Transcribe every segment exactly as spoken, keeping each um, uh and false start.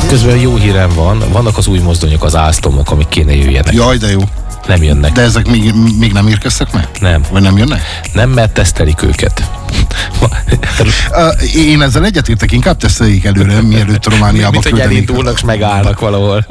Közben jó hírem van, vannak az új mozdonyok, az Alstomok, amik kéne jöjjenek. Jaj, de jó. Nem jönnek. De ezek még, még nem érkeztek meg? Nem. Vagy nem jönnek? Nem, mert tesztelik őket. Uh, én ezzel egyetértek, inkább teszteljék előre, mielőtt Romániába Mint, hogy küldenék. elindulnak, és megállnak valahol.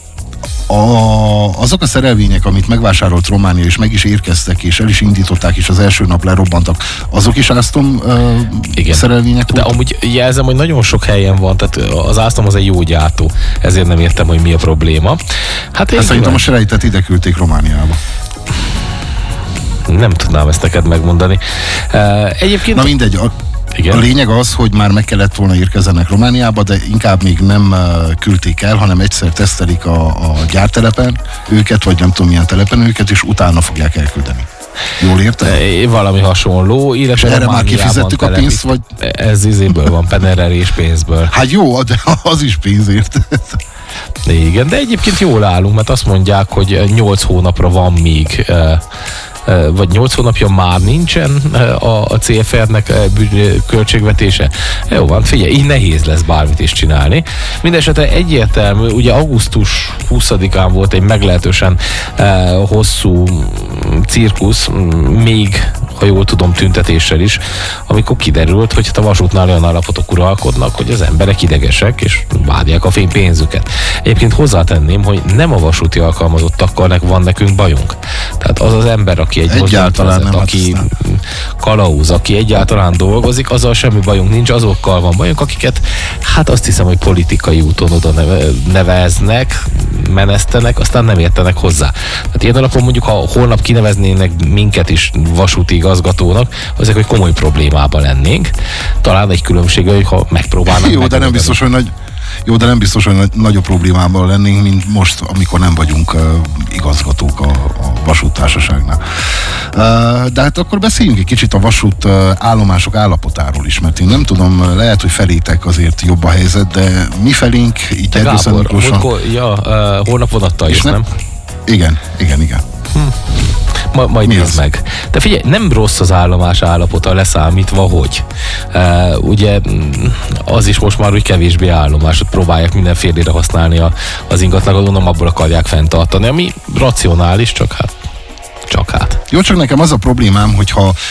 A, azok a szerelvények, amit megvásárolt Románia, és meg is érkeztek, és el is indították, és az első nap lerobbantak, azok is Alstom uh, szerelvények De voltak? amúgy jelzem, hogy nagyon sok helyen van, tehát az Alstom az egy jó gyártó, ezért nem értem, hogy mi a probléma. Hát, hát szerintem a selejtet ide küldték Romániába. Nem tudnám ezt neked megmondani. Uh, egyébként... Na mindegy, a, igen. a lényeg az, hogy már meg kellett volna érkezzenek Romániába, de inkább még nem uh, küldték el, hanem egyszer tesztelik a, a gyártelepen őket, vagy nem tudom milyen telepen őket, és utána fogják elküldeni. Jól értem? E, valami hasonló, illetve erre már kifizettük a pénzt, vagy? Ez izéből van, penerelés pénzből. Hát jó, de az is pénzért. Igen, de egyébként jól állunk, mert azt mondják, hogy nyolc hónapra van még, vagy nyolc hónapja már nincsen a cé ef er-nek költségvetése. Jó van, figyelj, így nehéz lesz bármit is csinálni. Mindenesetre egyértelmű, ugye augusztus huszadikán volt egy meglehetősen hosszú cirkusz, még, ha jól tudom, tüntetéssel is, amikor kiderült, hogy a vasútnál olyan állapotok uralkodnak, hogy az emberek idegesek, és várják a pénzüket. Egyébként hozzátenném, hogy nem a vasúti alkalmazottakkal van nekünk bajunk. Tehát az az ember, aki egy egyáltalán nem, aki kalauz, aki egyáltalán dolgozik, azzal semmi bajunk nincs, azokkal van bajunk, akiket hát azt hiszem, hogy politikai úton oda neveznek, menesztenek, aztán nem értenek hozzá. Tehát ilyen alapon mondjuk, ha holnap kineveznének minket is vasúti igazgatónak, azért, hogy komoly problémában lennénk. Talán egy különbség, hogy ha megpróbálnak. Jó, de nem biztos, hogy nagy Jó, de nem biztos, hogy nagy, nagyobb problémában lennénk, mint most, amikor nem vagyunk uh, igazgatók a, a vasúttársaságnál. Uh, de hát akkor beszéljünk egy kicsit a vasút uh, állomások állapotáról is, mert én nem tudom, lehet, hogy felétek azért jobb a helyzet, de mi felénk így Gábor, ja, uh, holnap vonatta is, nem? nem? Igen, igen, igen. Hm. Ma, majd Mi nézd az? meg. De figyelj, nem rossz az állomás állapota leszámítva, hogy uh, ugye az is most már úgy kevésbé állomásot próbálják mindenfélére használni a, az ingatlanon, gondolom abból akarják fenntartani, ami racionális, csak hát csak hát. Jó, csak nekem az a problémám, hogyha